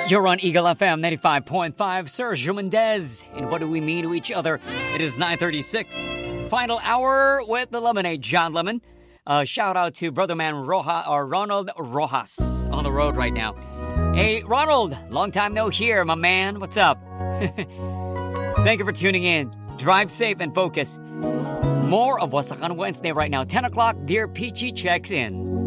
You're on Eagle FM 95.5, Sergio Mendez. And what do we mean to each other? It is 9:36. Final hour with the Lemonade, John Lemon. Shout out to Brother Man Ronald Rojas on the road right now. Hey, Ronald, long time no hear, my man. What's up? Thank you for tuning in. Drive safe and focus. More of Wasakan Wednesday right now. 10 o'clock, Dear Peachy checks in.